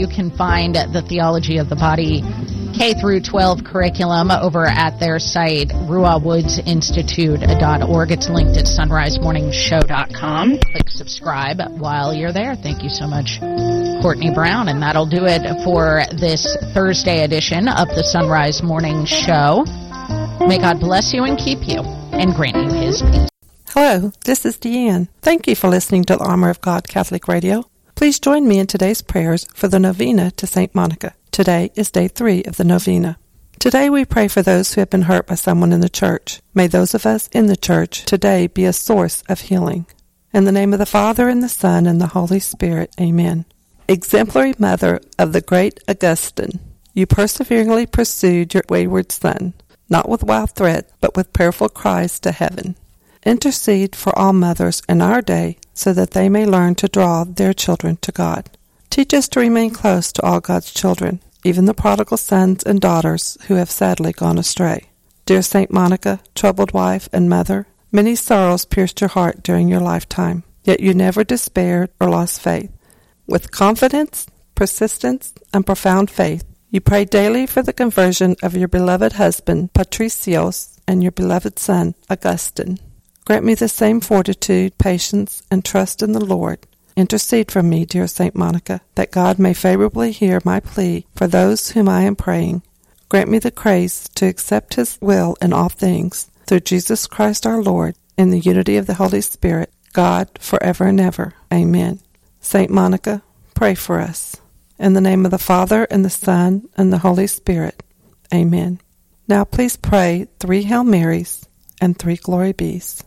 you can find the Theology of the Body K through 12 curriculum over at their site, ruahwoodsinstitute.org. It's linked at sunrisemorningshow.com. Click subscribe while you're there. Thank you so much, Courtney Brown. And that'll do it for this Thursday edition of the Sunrise Morning Show. May God bless you and keep you and grant you his peace. Hello, this is Deanne. Thank you for listening to the Armor of God Catholic Radio. Please join me in today's prayers for the novena to St. Monica. Today is day 3 of the novena. Today we pray for those who have been hurt by someone in the church. May those of us in the church today be a source of healing. In the name of the Father, and the Son, and the Holy Spirit. Amen. Exemplary Mother of the great Augustine, you perseveringly pursued your wayward son, not with wild threat, but with prayerful cries to heaven. Intercede for all mothers in our day so that they may learn to draw their children to God. Teach us to remain close to all God's children, even the prodigal sons and daughters who have sadly gone astray. Dear St. Monica, troubled wife and mother, many sorrows pierced your heart during your lifetime, yet you never despaired or lost faith. With confidence, persistence, and profound faith, you prayed daily for the conversion of your beloved husband, Patricios, and your beloved son, Augustine. Grant me the same fortitude, patience, and trust in the Lord. Intercede for me, dear St. Monica, that God may favorably hear my plea for those whom I am praying. Grant me the grace to accept his will in all things, through Jesus Christ our Lord, in the unity of the Holy Spirit, God, forever and ever. Amen. St. Monica, pray for us. In the name of the Father, and the Son, and the Holy Spirit. Amen. Now please pray 3 Hail Marys and 3 Glory Bees.